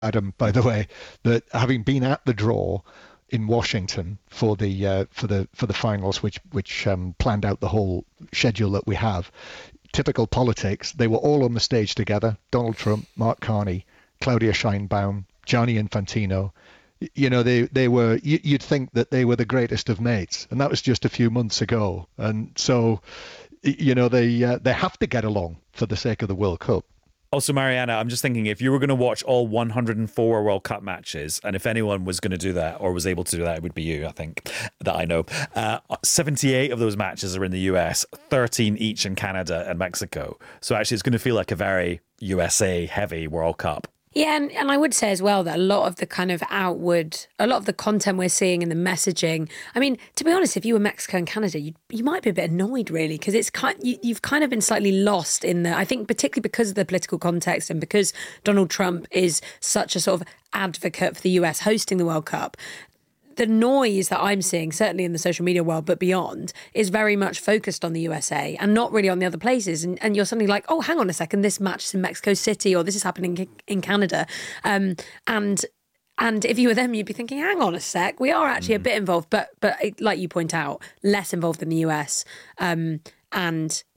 Adam, by the way, that having been at the draw in Washington for the finals, which planned out the whole schedule that we have. Typical politics. They were all on the stage together. Donald Trump, Mark Carney, Claudia Scheinbaum, Gianni Infantino. You know, they were. You'd think that they were the greatest of mates, and that was just a few months ago. And so, you know, they have to get along for the sake of the World Cup. Also, Mariana, I'm just thinking if you were going to watch all 104 World Cup matches, and if anyone was going to do that or was able to do that, it would be you, I think, that I know. 78 of those matches are in the US, 13 each in Canada and Mexico. So actually, it's going to feel like a very USA heavy World Cup. Yeah, and I would say as well that a lot of the kind of a lot of the content we're seeing and the messaging. I mean, to be honest, if you were Mexico and Canada, you might be a bit annoyed, really, because you've kind of been slightly lost in the. I think particularly because of the political context and because Donald Trump is such a sort of advocate for the US hosting the World Cup. The noise that I'm seeing, certainly in the social media world, but beyond, is very much focused on the USA and not really on the other places. And you're suddenly like, oh, hang on a second, this match is in Mexico City or this is happening in Canada. And if you were them, you'd be thinking, hang on a sec, we are actually a bit involved, but like you point out, less involved in the US. And